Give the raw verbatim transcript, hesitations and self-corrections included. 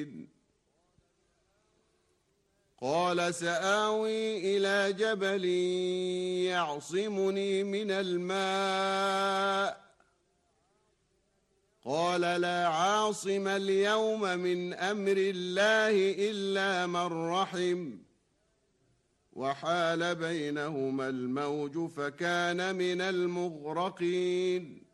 قال سآوي إلى جبل يعصمني من الماء قال لا عاصم اليوم من أمر الله إلا من رحم وحال بينهما الموج فكان من المغرقين